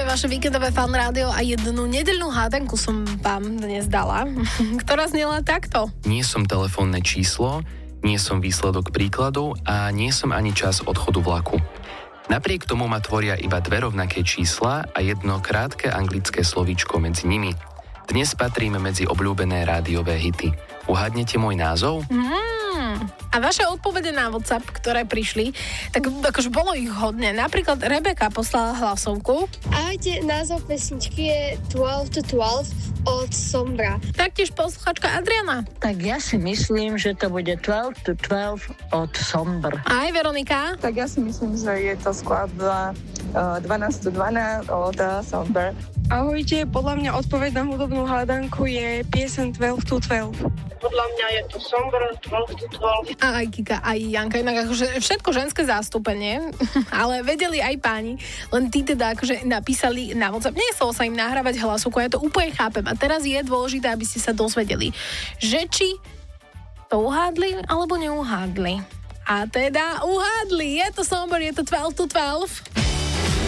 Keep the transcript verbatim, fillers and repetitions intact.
vaše víkendové Fan rádio a jednu nedeľnú hádanku som vám dnes dala, ktorá znela takto. Nie som telefónne číslo, nie som výsledok príkladu a nie som ani čas odchodu vlaku. Napriek tomu ma tvoria iba dve rovnaké čísla a jedno krátke anglické slovíčko medzi nimi. Dnes patrím medzi obľúbené rádiové hity. Uhádnete môj názov? Mm. A vaše odpovede na WhatsApp, ktoré prišli, tak akože bolo ich hodne. Napríklad Rebeka poslala hlasovku. Ahojte, názov pesničky je twelve to twelve od Sombra. Taktiež posluchačka Adriana. Tak ja si myslím, že to bude twelve to twelve od Sombr. Aj Veronika. Tak ja si myslím, že je to skladba uh, dvanásť to dvanásť od uh, Sombr. Ahojte, podľa mňa odpoveď na hudobnú hádanku je piesen twelve to twelve. Podľa mňa je to Sombr twelve to twelve. A aj Kika, aj Janka, inak akože všetko ženské zastúpenie, ale vedeli aj páni, len tí teda akože napísali na WhatsApp, nechcelo sa im nahrávať hlasovku, ja to úplne chápem. A teraz je dôležité, aby ste sa dozvedeli, že či to uhádli, alebo neuhádli. A teda uhádli, je to Sombr, je to twelve to twelve.